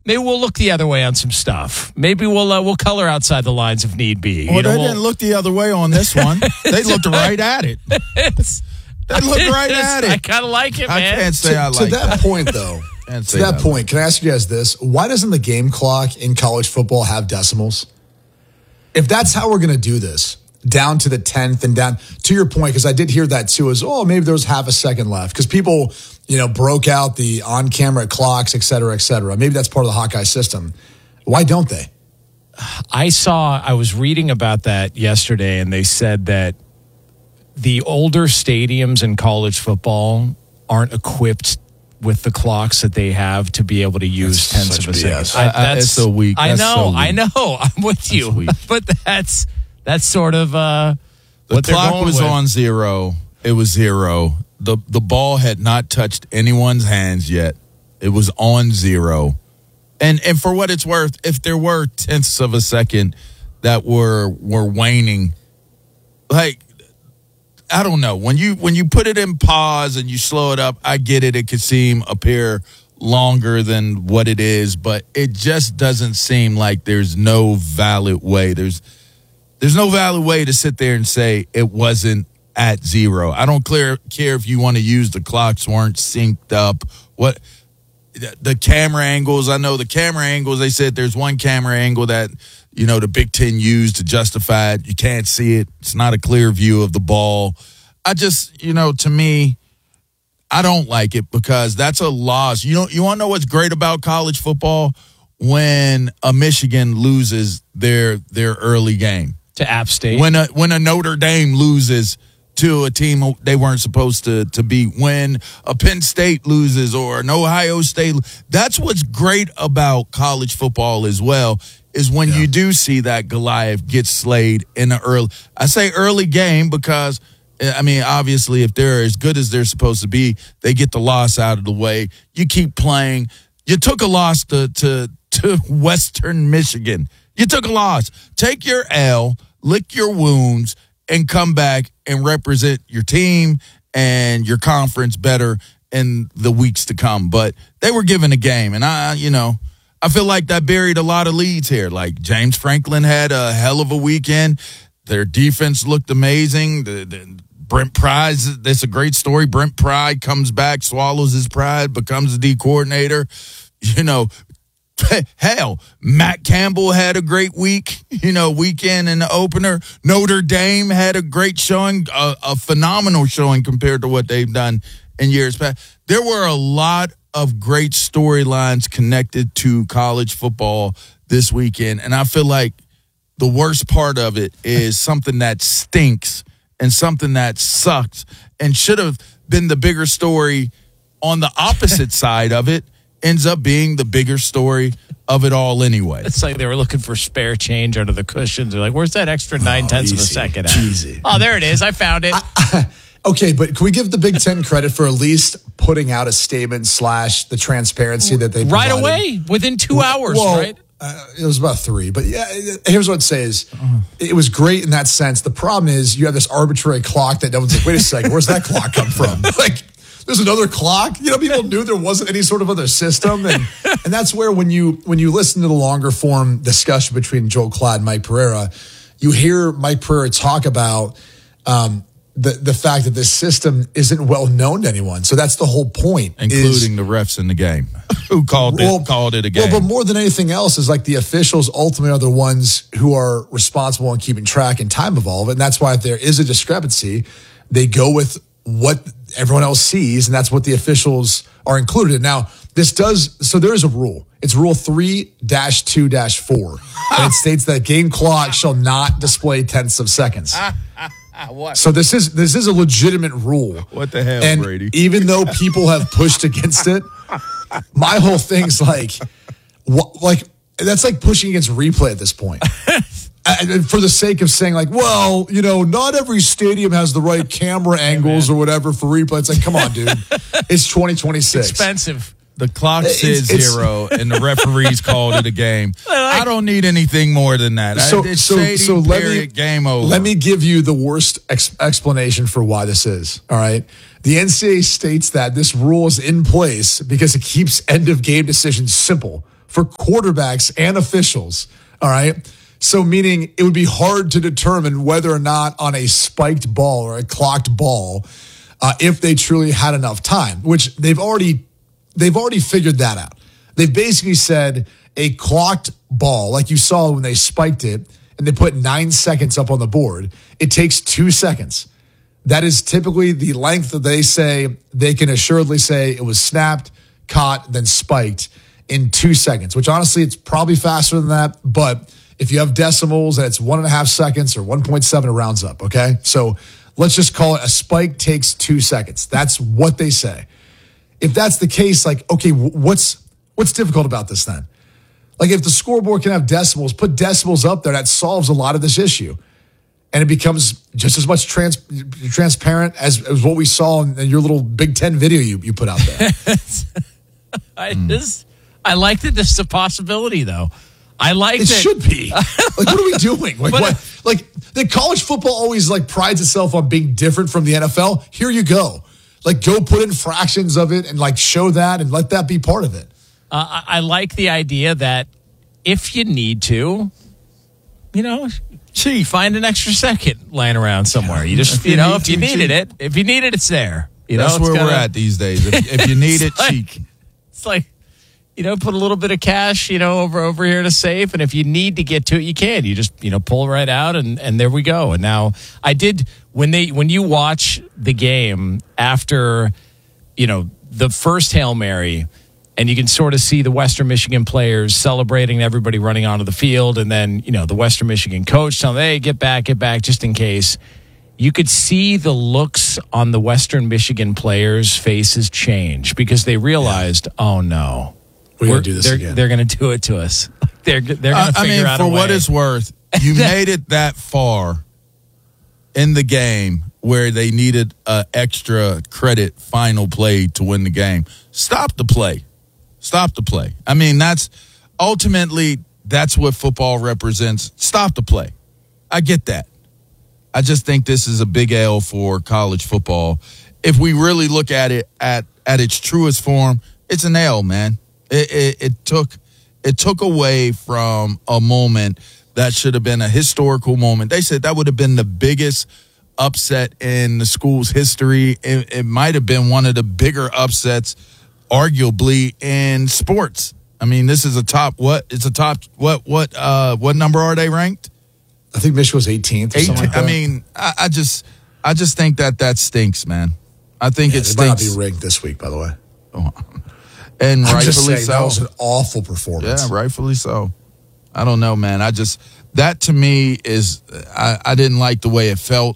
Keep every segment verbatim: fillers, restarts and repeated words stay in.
maybe we'll look the other way on some stuff. Maybe we'll uh, we'll color outside the lines if need be. Well, you know, they we'll, didn't look the other way on this one. They looked right at it. They looked right at it. I kind of like it, man. I can't say to, I like to that, that. point, though. to that, that point, can I ask you guys this? Why doesn't the game clock in college football have decimals? If that's how we're going to do this, down to the tenth and down, to your point, because I did hear that too, is, oh, maybe there was half a second left. Because people, you know, broke out the on-camera clocks, et cetera, et cetera. Maybe that's part of the Hawkeye system. Why don't they? I saw, I was reading about that yesterday, and they said that the older stadiums in college football aren't equipped with the clocks that they have to be able to use That's tenths of a such second. B S. I, I- I- that's it's so weak. I That's know, so weak. I know. I'm with you. weak. But that's that's sort of uh, The what they're clock going was with. on zero. It was zero. The the ball had not touched anyone's hands yet. It was on zero. And and for what it's worth, if there were tenths of a second that were were waning, like, I don't know. When you when you put it in pause and you slow it up, I get it. It could seem appear longer than what it is, but it just doesn't seem like there's no valid way. There's there's no valid way to sit there and say it wasn't at zero. I don't clear, care if you want to use the clocks weren't synced up. What the camera angles, I know the camera angles, they said there's one camera angle that, you know, the Big Ten used to justify it. You can't see it. It's not a clear view of the ball. I just, you know, to me, I don't like it because that's a loss. You know, you want to know what's great about college football? When a Michigan loses their their early game. to App State. When a when a Notre Dame loses to a team they weren't supposed to to beat, when a Penn State loses or an Ohio State, that's what's great about college football as well, is when yeah. you do see that Goliath get slayed in the early, I say early game because, I mean, obviously if they're as good as they're supposed to be, they get the loss out of the way. You keep playing. You took a loss to to, to Western Michigan. You took a loss. Take your L, lick your wounds, and come back and represent your team and your conference better in the weeks to come. But they were given a game, and I, you know, I feel like that buried a lot of leads here. Like James Franklin had a hell of a weekend. Their defense looked amazing. The, the Brent Pry, that's a great story. Brent Pry comes back, swallows his pride, becomes the D coordinator. You know, hell, Matt Campbell had a great week, you know, weekend in the opener. Notre Dame had a great showing, a, a phenomenal showing compared to what they've done in years past. There were a lot of great storylines connected to college football this weekend, and I feel like the worst part of it is something that stinks and something that sucks and should have been the bigger story on the opposite side of it ends up being the bigger story of it all anyway. It's like they were looking for spare change under the cushions. They're like, where's that extra nine oh, tenths easy. of a second at? Easy. Oh, there it is. I found it. I, I, okay, but can we give the Big Ten credit for at least putting out a statement slash the transparency that they Right provided? away, within two hours, well, right? Uh, it was about three, but yeah, here's what I'd say is it was great in that sense. The problem is you have this arbitrary clock that no one's like, wait a second, where's that clock come from? Like, there's another clock. You know, people knew there wasn't any sort of other system, and and that's where when you when you listen to the longer form discussion between Joel Klatt and Mike Pereira, you hear Mike Pereira talk about um, the the fact that this system isn't well known to anyone. So that's the whole point, including is, the refs in the game who called well, it called it a game. Well, but more than anything else is like the officials ultimately are the ones who are responsible in keeping track and time of all of it, and that's why if there is a discrepancy, they go with what everyone else sees, and that's what the officials are included in. Now, this does, so there is a rule. It's rule three dash two dash four, and it states that game clock shall not display tenths of seconds. What? So this is this is a legitimate rule. What the hell, and Brady? Even though people have pushed against it, my whole thing's like, what, like that's like pushing against replay at this point. And for the sake of saying, like, well, you know, not every stadium has the right camera angles hey, or whatever for replay. It's like, come on, dude. It's twenty twenty-six. Expensive. The clock said it's, it's, zero, and the referees called it a game. I don't need anything more than that. So, it's so, shady, so let period, me game over. Let me give you the worst ex- explanation for why this is. All right, the N C double A states that this rule is in place because it keeps end of game decisions simple for quarterbacks and officials. All right. So meaning it would be hard to determine whether or not on a spiked ball or a clocked ball, uh, if they truly had enough time, which they've already, they've already figured that out. They've basically said a clocked ball, like you saw when they spiked it and they put nine seconds up on the board, it takes two seconds. That is typically the length that they say they can assuredly say it was snapped, caught, then spiked in two seconds, which honestly, it's probably faster than that. But if you have decimals and it's one and a half seconds or one point seven, it rounds up, okay? So let's just call it a spike takes two seconds. That's what they say. If that's the case, like, okay, what's what's difficult about this then? Like if the scoreboard can have decimals, put decimals up there, that solves a lot of this issue. And it becomes just as much trans, transparent as, as what we saw in, in your little Big Ten video you, you put out there. I just, I like that this is a possibility, though. I like it that. Should be. Like, what are we doing? Like, what? Like, the college football always like prides itself on being different from the N F L. Here you go. Like, go put in fractions of it and like show that and let that be part of it. Uh, I, I like the idea that if you need to, you know, gee, find an extra second laying around somewhere. You just, you know, if you needed it, if you need it, it's there. You That's know, where kinda, we're at these days. If, if you need it, like, cheek. It's like, you know, put a little bit of cash, you know, over over here to safe, and if you need to get to it, you can. You just, you know, pull right out, and and there we go. And now I did when they when you watch the game after, you know, the first Hail Mary, and you can sort of see the Western Michigan players celebrating, everybody running onto the field, and then, you know, the Western Michigan coach telling them, hey, get back, get back, just in case. You could see the looks on the Western Michigan players' faces change because they realized, yeah. oh no. We're, we're going to do this they're, again. They're going to do it to us. They're they're going to uh, figure I mean, out a for way. what it's worth, you made it that far in the game where they needed an extra credit final play to win the game. Stop the play. Stop the play. I mean, that's ultimately that's what football represents. Stop the play. I get that. I just think this is a big L for college football. If we really look at it at, at its truest form, it's an L, man. It, it, it took it took away from a moment that should have been a historical moment. They said that would have been the biggest upset in the school's history. It, it might have been one of the bigger upsets, arguably, in sports. I mean, this is a top what? It's a top what? What? Uh, what number are they ranked? I think Michigan was eighteenth. Or something like that. I mean, I, I just I just think that that stinks, man. I think yeah, it they stinks. might not be ranked this week, by the way. Oh. And I'm rightfully just saying, so. That was an awful performance. Yeah, rightfully so. I don't know, man. I just, that to me is, I, I didn't like the way it felt.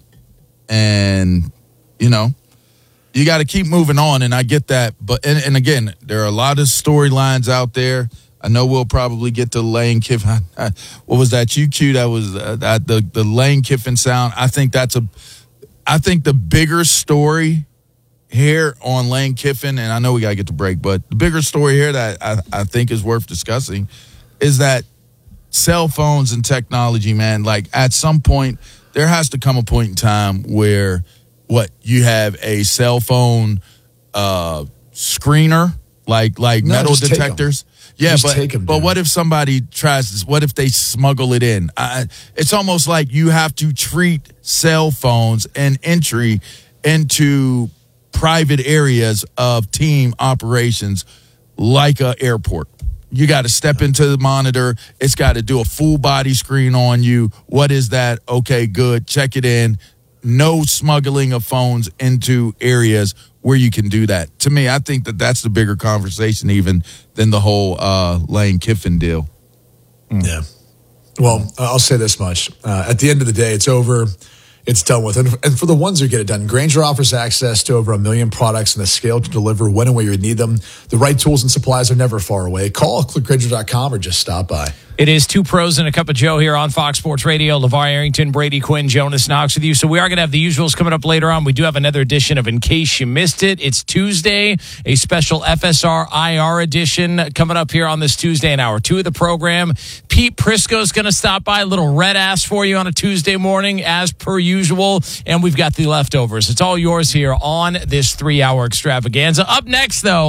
And, you know, you got to keep moving on. And I get that. But, and, and again, there are a lot of storylines out there. I know we'll probably get to Lane Kiffin. What was that? U Q, that was uh, that, the, the Lane Kiffin sound. I think that's a, I think the bigger story here on Lane Kiffin, and I know we got to get to break, but the bigger story here that I, I think is worth discussing is that cell phones and technology, man, like at some point, there has to come a point in time where what you have a cell phone uh, screener, like like no, metal detectors. Yeah, just but take them, but what if somebody tries this? What if they smuggle it in? I, it's almost like you have to treat cell phones and entry into private areas of team operations like a airport. You got to step into the monitor. It's got to do a full body screen on you. What is that? Okay, good. Check it in. No smuggling of phones into areas where you can do that. To me, I think that that's the bigger conversation even than the whole uh, Lane Kiffin deal. Mm. Yeah. Well, I'll say this much. Uh, at the end of the day, it's over. It's done with. And, and for the ones who get it done, Grainger offers access to over a million products and the scale to deliver when and where you need them. The right tools and supplies are never far away. Call click Grainger dot com or just stop by. It is Two Pros and a Cup of Joe here on Fox Sports Radio. LeVar Arrington, Brady Quinn, Jonas Knox with you. So we are going to have the usuals coming up later on. We do have another edition of In Case You Missed It. It's Tuesday, a special F S R I R edition coming up here on this Tuesday in hour two of the program. Pete Prisco's going to stop by, a little red ass for you on a Tuesday morning as per usual. And we've got the leftovers. It's all yours here on this three-hour extravaganza. Up next, though,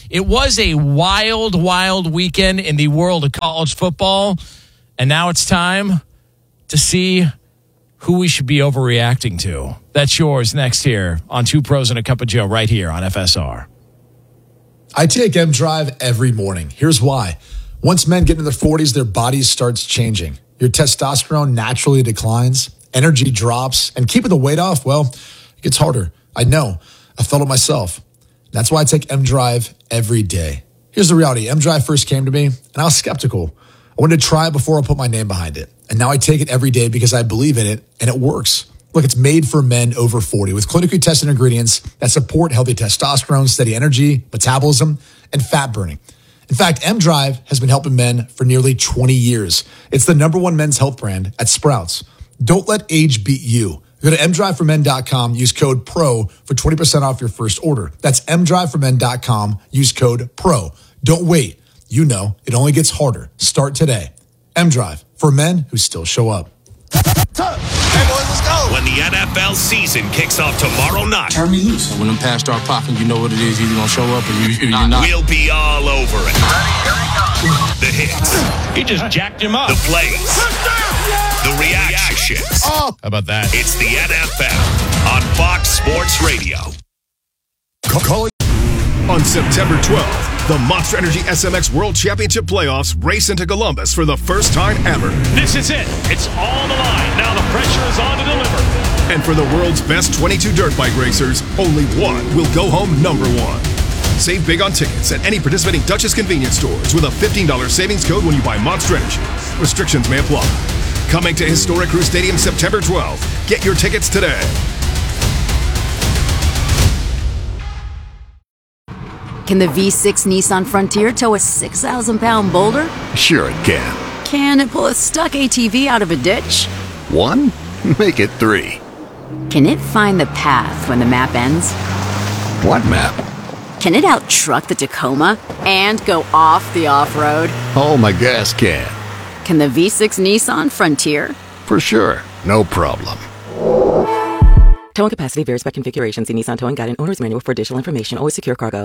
It was a wild, wild weekend in the world of college football. And now it's time to see who we should be overreacting to. That's yours next here on Two Pros and a Cup of Joe right here on F S R. I take M Drive every morning. Here's why. Once men get into their forties, their bodies starts changing. Your testosterone naturally declines, energy drops, and keeping the weight off, well, it gets harder. I know. I felt it myself. That's why I take M Drive every day. Here's the reality. M Drive first came to me, and I was skeptical. I wanted to try it before I put my name behind it. And now I take it every day because I believe in it, and it works. Look, it's made for men over forty with clinically tested ingredients that support healthy testosterone, steady energy, metabolism, and fat burning. In fact, M Drive has been helping men for nearly twenty years. It's the number one men's health brand at Sprouts. Don't let age beat you. Go to m drive for men dot com, use code PRO for twenty percent off your first order. That's m drive for men dot com, use code PRO. Don't wait. You know, it only gets harder. Start today. M-Drive, for men who still show up. Hey, boys, let's go. When the N F L season kicks off tomorrow night. Turn me loose. When them pass start popping, you know what it is. You're going to show up or you, you're not. We'll be all over it. The hits. He just jacked him up. The plays. The reactions. Oh, how about that? It's the N F L on Fox Sports Radio. Call it on September twelfth. The Monster Energy S M X World Championship Playoffs race into Columbus for the first time ever. This is it. It's on the line. Now the pressure is on to deliver. And for the world's best twenty-two dirt bike racers, only one will go home number one. Save big on tickets at any participating Dutchess convenience stores with a fifteen dollars savings code when you buy Monster Energy. Restrictions may apply. Coming to Historic Crew Stadium September twelfth. Get your tickets today. Can the V six Nissan Frontier tow a six thousand pound boulder? Sure it can. Can it pull a stuck A T V out of a ditch? One? Make it three. Can it find the path when the map ends? What map? Can it out-truck the Tacoma and go off the off-road? Oh, my gas can. Can the V six Nissan Frontier? For sure. No problem. Towing capacity varies by configuration. See Nissan Towing Guide and Owner's Manual for additional information. Always secure cargo.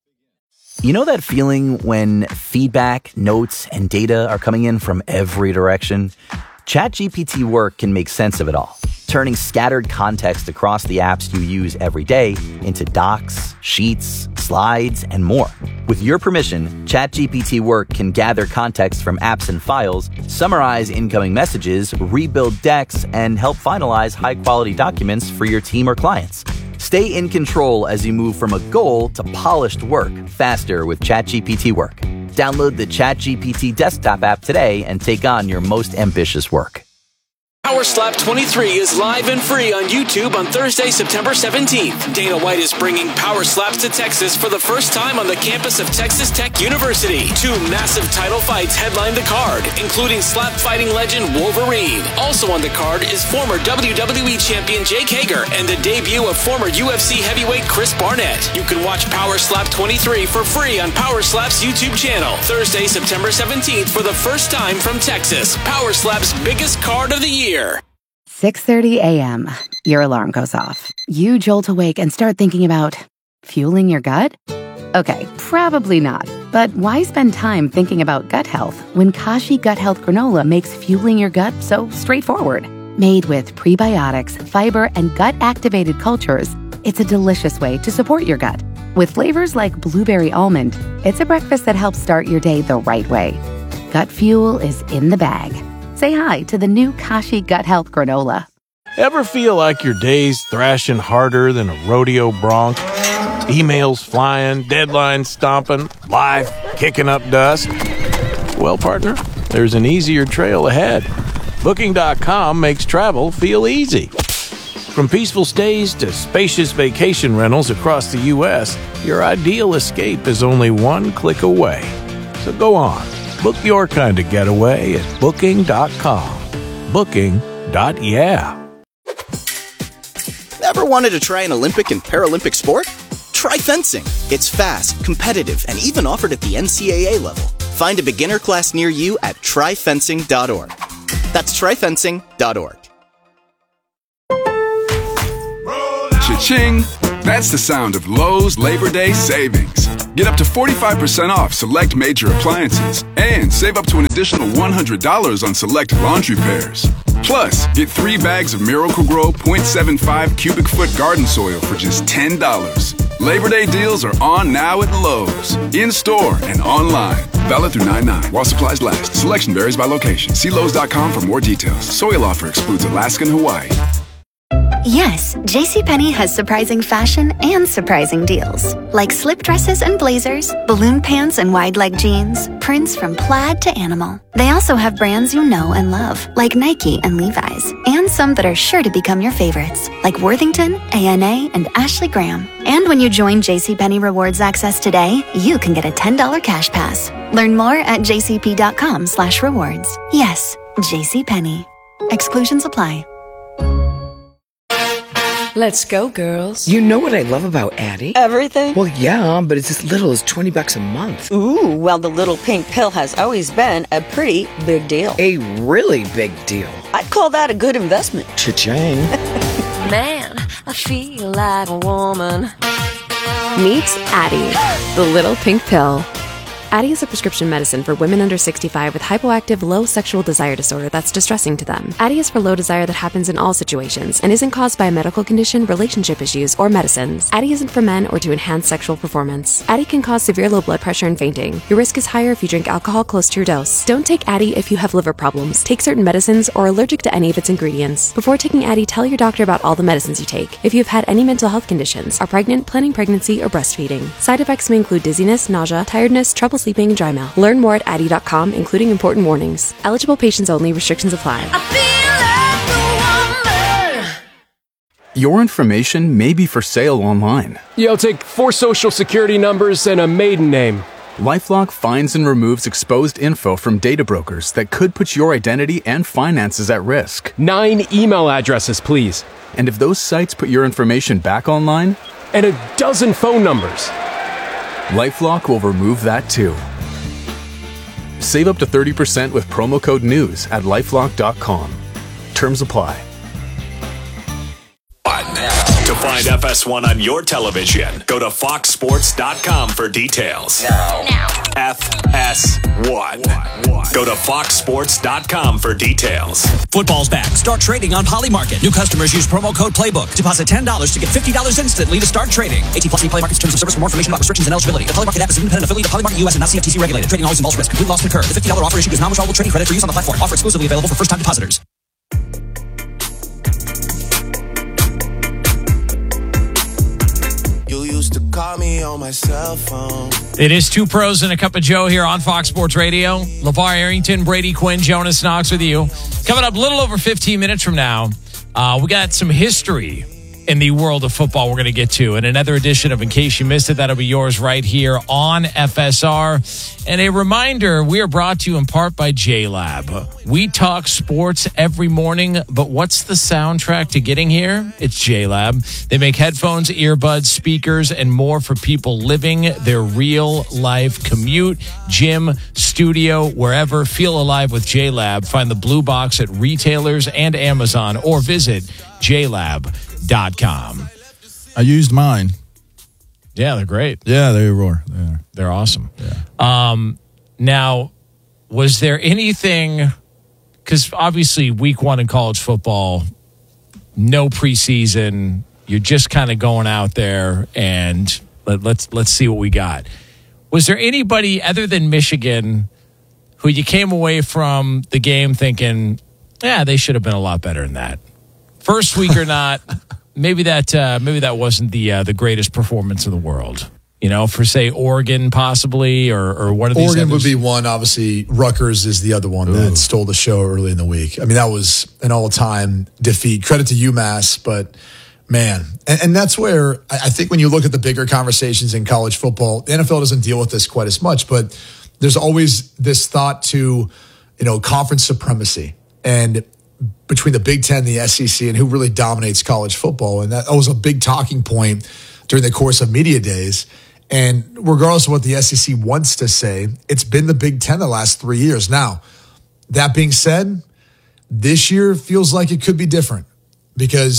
You know that feeling when feedback, notes, and data are coming in from every direction? ChatGPT Work can make sense of it all, turning scattered context across the apps you use every day into docs, sheets, slides, and more. With your permission, ChatGPT Work can gather context from apps and files, summarize incoming messages, rebuild decks, and help finalize high-quality documents for your team or clients. Stay in control as you move from a goal to polished work faster with ChatGPT Work. Download the ChatGPT desktop app today and take on your most ambitious work. Power Slap twenty-three is live and free on YouTube on Thursday, September seventeenth. Dana White is bringing Power Slaps to Texas for the first time on the campus of Texas Tech University. Two massive title fights headline the card, including slap fighting legend Wolverine. Also on the card is former W W E champion Jake Hager and the debut of former U F C heavyweight Chris Barnett. You can watch Power Slap twenty-three for free on Power Slap's YouTube channel. Thursday, September seventeenth for the first time from Texas. Power Slap's biggest card of the year. six thirty a.m. Your alarm goes off. You jolt awake and start thinking about fueling your gut? Okay, probably not. But why spend time thinking about gut health when Kashi Gut Health Granola makes fueling your gut so straightforward? Made with prebiotics, fiber, and gut-activated cultures, it's a delicious way to support your gut. With flavors like blueberry almond, it's a breakfast that helps start your day the right way. Gut fuel is in the bag. Say hi to the new Kashi Gut Health Granola. Ever feel like your day's thrashing harder than a rodeo bronc? Emails flying, deadlines stomping, life kicking up dust? Well, partner, there's an easier trail ahead. Booking dot com makes travel feel easy. From peaceful stays to spacious vacation rentals across the U S, your ideal escape is only one click away. So go on. Book your kind of getaway at Booking dot com. Booking. Yeah. Ever wanted to try an Olympic and Paralympic sport? Try fencing. It's fast, competitive, and even offered at the N C double A level. Find a beginner class near you at try fencing dot org. That's try fencing dot org. Cha-ching! That's the sound of Lowe's Labor Day savings. Get up to forty-five percent off select major appliances and save up to an additional one hundred dollars on select laundry pairs. Plus, get three bags of Miracle-Gro point seven five cubic foot garden soil for just ten dollars. Labor Day deals are on now at Lowe's. In-store and online. Valid through nine nine while supplies last. Selection varies by location. See Lowe's dot com for more details. Soil offer excludes Alaska and Hawaii. Yes, JCPenney has surprising fashion and surprising deals. Like slip dresses and blazers, balloon pants and wide leg jeans, prints from plaid to animal. They also have brands you know and love, like Nike and Levi's, and some that are sure to become your favorites, like Worthington, A N A, and Ashley Graham. And when you join JCPenney Rewards Access today, you can get a ten dollars cash pass. Learn more at jcp.com slash rewards. Yes, JCPenney. Exclusions apply. Let's go, girls. You know what I love about Addie? Everything? Well, yeah, but it's as little as twenty bucks a month. Ooh, well, the little pink pill has always been a pretty big deal. A really big deal. I'd call that a good investment. Cha-ching. Man, I feel like a woman. Meet Addie, the little pink pill. Addie is a prescription medicine for women under sixty-five with hypoactive low sexual desire disorder that's distressing to them. Addie is for low desire that happens in all situations and isn't caused by a medical condition, relationship issues, or medicines. Addie isn't for men or to enhance sexual performance. Addie can cause severe low blood pressure and fainting. Your risk is higher if you drink alcohol close to your dose. Don't take Addie if you have liver problems, take certain medicines, or are allergic to any of its ingredients. Before taking Addie, tell your doctor about all the medicines you take. If you have had any mental health conditions, are pregnant, planning pregnancy, or breastfeeding. Side effects may include dizziness, nausea, tiredness, trouble sleeping, and dry mouth. Learn more at addie dot com, including important warnings. Eligible patients only. Restrictions apply. Your information may be for sale online. Yeah, I'll take four social security numbers and a maiden name. LifeLock finds and removes exposed info from data brokers that could put your identity and finances at risk. Nine email addresses, please. And if those sites put your information back online? And a dozen phone numbers. LifeLock will remove that too. Save up to thirty percent with promo code NEWS at lifelock dot com. Terms apply. To find F S one on your television, go to fox sports dot com for details. Now. Now. F S one. Go to fox sports dot com for details. Football's back. Start trading on Polymarket. New customers use promo code Playbook. Deposit ten dollars to get fifty dollars instantly to start trading. eighteen plus Polymarket's terms of service. For more information about restrictions and eligibility. The Polymarket app is an independent affiliate of Polymarket U S and not C F T C regulated. Trading always involves risk. Complete loss can occur. The fifty dollars offer issued is non-withdrawable trading credit for use on the platform. Offer exclusively available for first-time depositors. Call me on my cell phone. It is Two Pros and a Cup of Joe here on Fox Sports Radio. LeVar Arrington, Brady Quinn, Jonas Knox with you. Coming up a little over fifteen minutes from now, uh, we got some history in the world of football we're going to get to. And another edition of In Case You Missed It, that'll be yours right here on F S R. And a reminder, we are brought to you in part by JLab. We talk sports every morning, but what's the soundtrack to getting here? It's JLab. They make headphones, earbuds, speakers, and more for people living their real life commute, gym, studio, wherever. Feel alive with JLab. Find the blue box at retailers and Amazon or visit j lab dot com. I used mine. Yeah, they're great. Yeah, they were. They're, they're awesome. Yeah. Um, now, was there anything, because obviously week one in college football, no preseason, you're just kind of going out there and let, let's let's see what we got. Was there anybody other than Michigan who you came away from the game thinking, yeah, they should have been a lot better than that? First week or not, maybe that uh, maybe that wasn't the uh, the greatest performance in the world. You know, for say Oregon possibly, or or one of these. Oregon others. would be one. Obviously, Rutgers is the other one Ooh. that stole the show early in the week. I mean, that was an all-time defeat. Credit to UMass, but man, and, and that's where I, I think when you look at the bigger conversations in college football, the N F L doesn't deal with this quite as much, but there's always this thought to, you know, conference supremacy and between the Big Ten and the S E C and who really dominates college football. And that was a big talking point during the course of media days. And regardless of what the S E C wants to say, it's been the Big Ten the last three years. Now, that being said, this year feels like it could be different because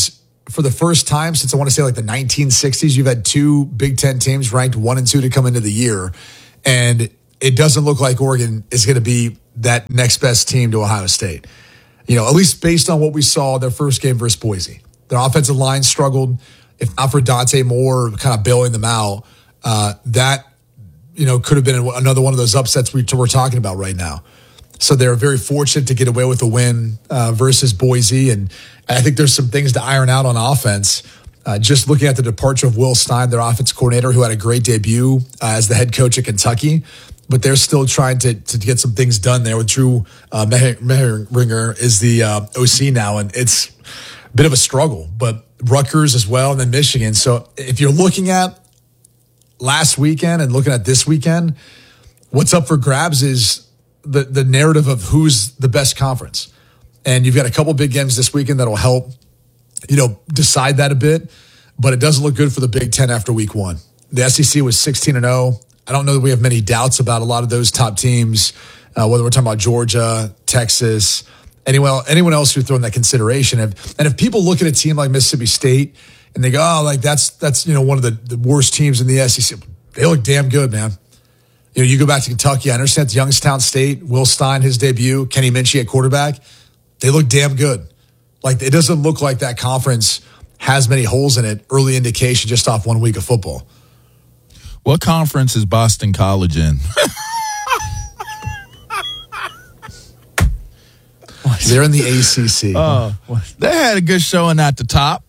for the first time since I want to say like the nineteen sixties, you've had two Big Ten teams ranked one and two to come into the year. And it doesn't look like Oregon is going to be that next best team to Ohio State. You know, at least based on what we saw their first game versus Boise. Their offensive line struggled. If not for Dante Moore kind of bailing them out, uh, that, you know, could have been another one of those upsets we, we're talking about right now. So they're very fortunate to get away with a win uh, versus Boise. And I think there's some things to iron out on offense. Uh, just looking at the departure of Will Stein, their offense coordinator, who had a great debut uh, as the head coach at Kentucky. But they're still trying to to get some things done there with Drew uh, Mehringer is the uh, O C now. And it's a bit of a struggle. But Rutgers as well, and then Michigan. So if you're looking at last weekend and looking at this weekend, what's up for grabs is the the narrative of who's the best conference. And you've got a couple big games this weekend that'll help, you know, decide that a bit. But it doesn't look good for the Big Ten after week one. The S E C was sixteen and oh. I don't know that we have many doubts about a lot of those top teams, uh, whether we're talking about Georgia, Texas, anyone, anyone else who's thrown that consideration. And if people look at a team like Mississippi State and they go, oh, like that's, that's you know, one of the, the worst teams in the S E C, they look damn good, man. You know, you go back to Kentucky, I understand it's Youngstown State, Will Stein, his debut, Kenny Minchie at quarterback. They look damn good. Like, it doesn't look like that conference has many holes in it. Early indication just off one week of football. What conference is Boston College in? They're in the A C C. Oh, they had a good showing at the top.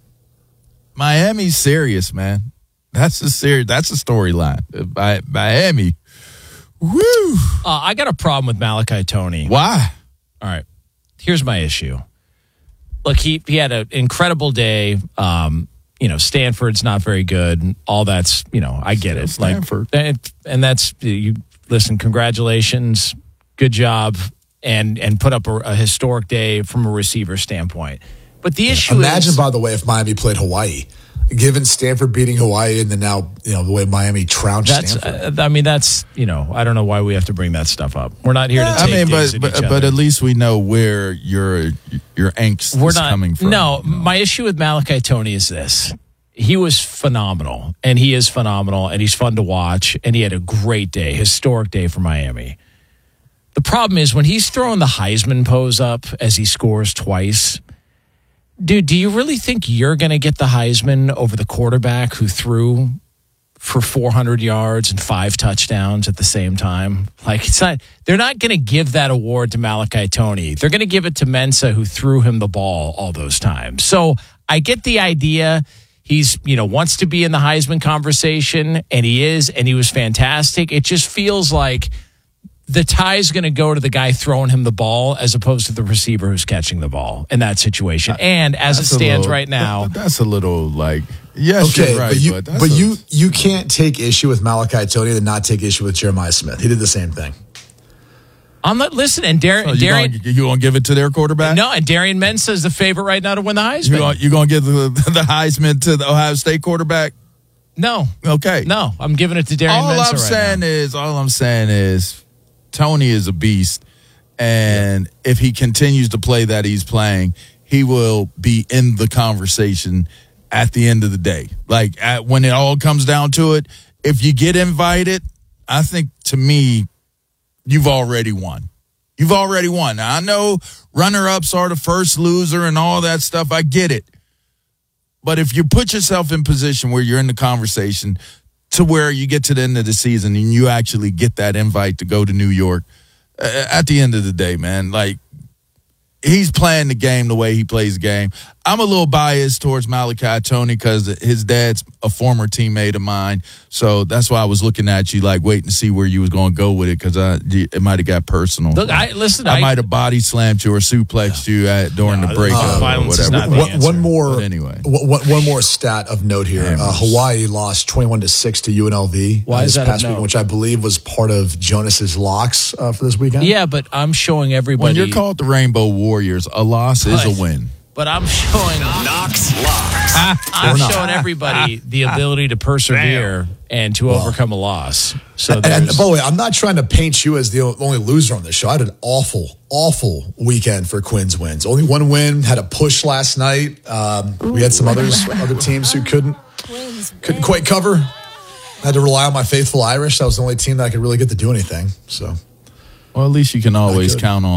Miami's serious, man. That's a serious. That's a storyline. By Miami. Woo! Uh, I got a problem with Malachi Toney. Why? All right. Here's my issue. Look, he he had an incredible day. Um, you know, Stanford's not very good. All that's, you know, I get it. Stanford. Like, and, and that's, you listen, congratulations. Good job. And and put up a, a historic day from a receiver standpoint. But the issue Imagine, is. Imagine, by the way, if Miami played Hawaii. Given Stanford beating Hawaii and then now, you know, the way Miami trounced that's, Stanford. Uh, I mean, that's, you know, I don't know why we have to bring that stuff up. We're not here to take I mean, digs but at each but, other. but at least we know where your your angst We're is not, coming from. No, my issue with Malachi Toney is this. He was phenomenal, and he is phenomenal, and he's fun to watch, and he had a great day, historic day for Miami. The problem is when he's throwing the Heisman pose up as he scores twice, dude, do you really think you're going to get the Heisman over the quarterback who threw for four hundred yards and five touchdowns at the same time? Like, it's not, they're not going to give that award to Malachi Toney. They're going to give it to Mensah, who threw him the ball all those times. So I get the idea. He's, you know, wants to be in the Heisman conversation, and he is, and he was fantastic. It just feels like the tie's going to go to the guy throwing him the ball as opposed to the receiver who's catching the ball in that situation. And as That's it stands little, right now, that's a little like, yes, okay, you're right, but you, but, that's but a, you you can't take issue with Malachi Toney and not take issue with Jeremiah Smith. He did the same thing. I'm not listening. Dar- so you Darian, gonna, you gonna give it to their quarterback? no, and Darian Mensah is the favorite right now to win the Heisman. You gonna, you gonna give the, the Heisman to the Ohio State quarterback? No, okay, no, I'm giving it to Darian all Mensah I'm right saying now. is, all I'm saying is, Toney is a beast, and yeah. if he continues to play that he's playing, he will be in the conversation at the end of the day. Like at, when it all comes down to it, if you get invited, I think to me, you've already won. You've already won. Now, I know runner-ups are the first loser and all that stuff. I get it. But if you put yourself in position where you're in the conversation to where you get to the end of the season and you actually get that invite to go to New York, uh, at the end of the day, man, like, he's playing the game the way he plays the game. I'm a little biased towards Malachi Toney because his dad's a former teammate of mine. So that's why I was looking at you, like, waiting to see where you was going to go with it because it might have got personal. Look, I, listen, I, I might have body slammed you or suplexed you at, during no, the breakup uh, or violence whatever. is not the One, answer. one more, but anyway, one, one more stat of note here. Uh, Hawaii lost twenty-one to six to U N L V Why uh, is this that past a week, note? which I believe was part of Jonas's locks uh, for this weekend. Yeah, but I'm showing everybody. when you're called the Rainbow Warriors, a loss is But- a win. but I'm showing Knox Locks. I'm Or not. showing everybody the ability to persevere and to overcome a loss. So And, and there's- by the way, I'm not trying to paint you as the only loser on this show. I had an awful, awful weekend for Quinn's wins. Only one win. Had a push last night. Um, we had some others, other teams who couldn't couldn't quite cover. I had to rely on my faithful Irish. That was the only team that I could really get to do anything. So, Well, at least you can always count on